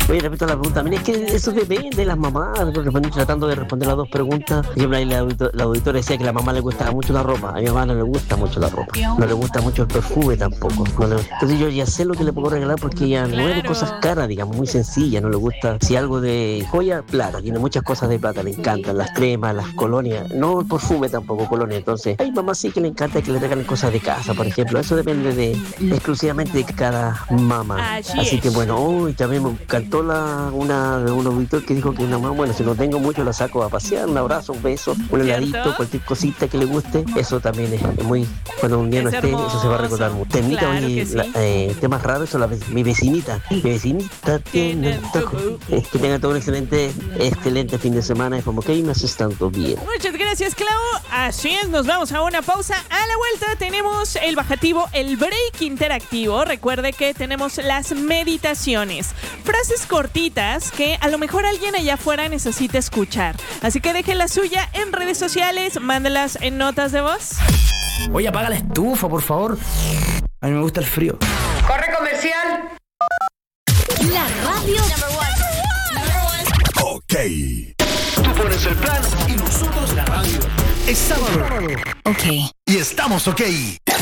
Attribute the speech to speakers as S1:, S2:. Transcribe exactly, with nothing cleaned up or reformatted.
S1: Oye, repito la pregunta. Mira, es que eso depende de las mamás. Respondi- Tratando de responder las dos preguntas. Por ejemplo, ahí la, audito- la auditora decía que a la mamá le gustaba mucho la ropa. A mi mamá no le gusta mucho la ropa. No le gusta mucho el perfume tampoco. No le- Entonces yo ya sé lo que le puedo regalar porque ella no es de cosas
S2: Claro.
S1: caras, digamos, muy sencilla. No le gusta. Si algo de joya, plata. Tiene muchas cosas de plata. Le encantan las cremas, las colonias. No el perfume tampoco, colonia. Entonces, hay mamás sí que le encanta que le regalen cosas de casa, por ejemplo. Eso depende de exclusivamente de cada mamá.
S2: Así
S1: Así que
S2: es.
S1: bueno, uy, también me encantó la, una de un auditor que dijo que una mamá, bueno, si no tengo mucho la saco a pasear, un abrazo, un beso, un heladito,
S2: ¿Cierto?
S1: cualquier cosita que le guste. Eso también es, es muy, cuando un día no
S2: Es
S1: esté, eso se va a recordar
S2: hermoso.
S1: mucho. Temita,
S2: Claro
S1: oye,
S2: que sí.
S1: la- eh, temas raros, eso la, ve- mi vecinita. Mi vecinita tiene
S2: Tiene
S1: antojo.
S2: antojo.
S1: Eh, Que tenga todo un excelente, excelente fin de semana. Es como que me haces tanto bien.
S2: Muchas gracias, Clau. Así es, nos vamos a una pausa. A la vuelta tenemos el bajativo, el break interactivo. Recuerde que tenemos las meditaciones. Frases cortitas que a lo mejor alguien allá afuera necesita escuchar. Así que dejen la suya en redes sociales, mándelas en notas de voz.
S3: Oye, apaga la estufa, por favor. A mí me gusta el frío.
S4: ¡Corre comercial!
S5: La radio
S6: Ok. Tú pones el plan y nosotros la radio. Es sábado.
S5: Ok.
S6: Y estamos ok.